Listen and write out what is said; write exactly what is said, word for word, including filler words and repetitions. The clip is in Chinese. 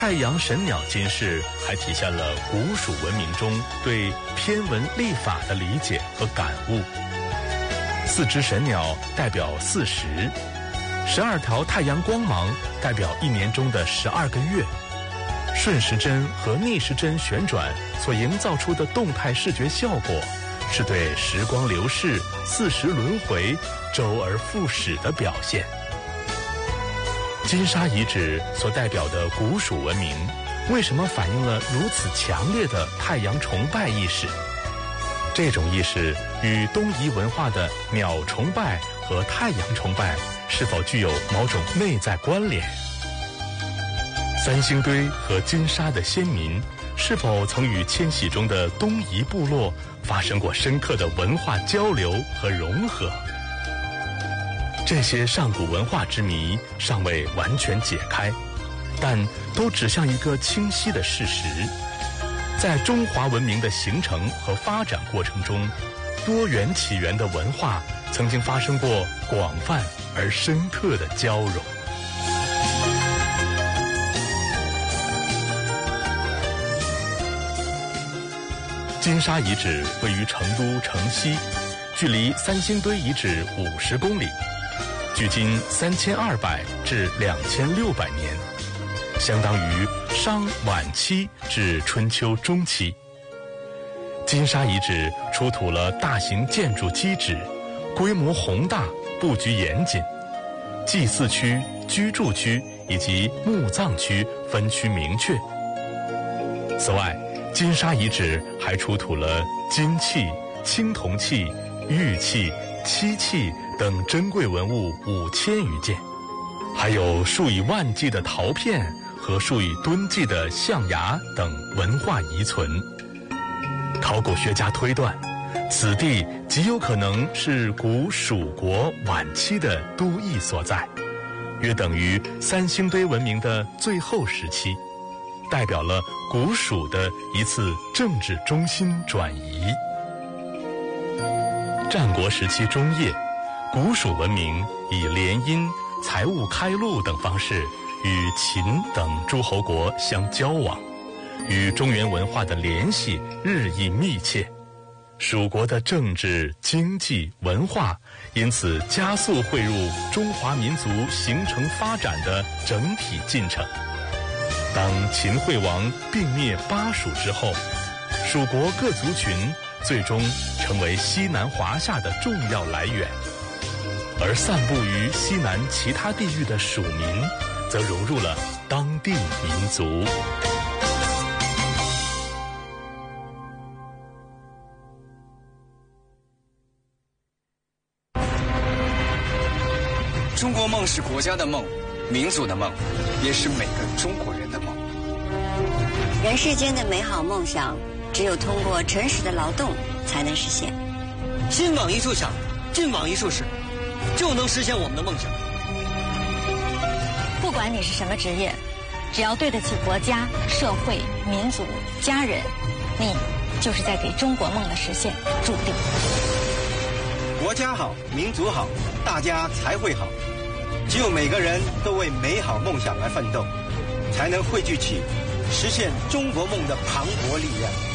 太阳神鸟金饰还体现了古蜀文明中对天文历法的理解和感悟。四只神鸟代表四时，十二条太阳光芒代表一年中的十二个月，顺时针和逆时针旋转所营造出的动态视觉效果，是对时光流逝、四时轮回、周而复始的表现。金沙遗址所代表的古蜀文明，为什么反映了如此强烈的太阳崇拜意识？这种意识与东夷文化的鸟崇拜和太阳崇拜是否具有某种内在关联？三星堆和金沙的先民是否曾与迁徙中的东夷部落发生过深刻的文化交流和融合？这些上古文化之谜尚未完全解开，但都指向一个清晰的事实：在中华文明的形成和发展过程中，多元起源的文化曾经发生过广泛而深刻的交融。金沙遗址位于成都城西，距离三星堆遗址五十公里，距今三千二百至两千六百年，相当于商晚期至春秋中期。金沙遗址出土了大型建筑基址，规模宏大，布局严谨，祭祀区、居住区以及墓葬区分区明确。此外，金沙遗址还出土了金器、青铜器、玉器、漆器等珍贵文物五千余件，还有数以万计的陶片和数以吨计的象牙等文化遗存。考古学家推断，此地极有可能是古蜀国晚期的都邑所在，约等于三星堆文明的最后时期，代表了古蜀的一次政治中心转移。战国时期中叶，古蜀文明以联姻、财物开路等方式与秦等诸侯国相交往，与中原文化的联系日益密切，蜀国的政治、经济、文化因此加速汇入中华民族形成发展的整体进程。当秦惠王并灭巴蜀之后，蜀国各族群最终成为西南华夏的重要来源，而散布于西南其他地域的蜀民则融入了当地民族。 中国梦是国家的梦，民族的梦，也是每个中国人的梦。 人世间的美好梦想，只有通过诚实的劳动才能实现。 心往一处想，劲往一处使，就能实现我们的梦想。 不管你是什么职业，只要对得起国家、社会、民族、家人，你就是在给中国梦的实现助力。 国家好，民族好，大家才会好。只有每个人都为美好梦想而奋斗，才能汇聚起实现中国梦的磅礴力量。